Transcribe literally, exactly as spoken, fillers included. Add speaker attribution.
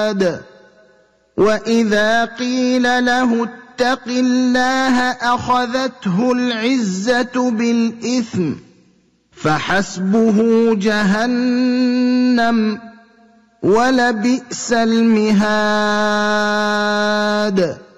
Speaker 1: وإذا قيل له اتق الله أخذته العزة بالإثم فحسبه جهنم ولبئس المهاد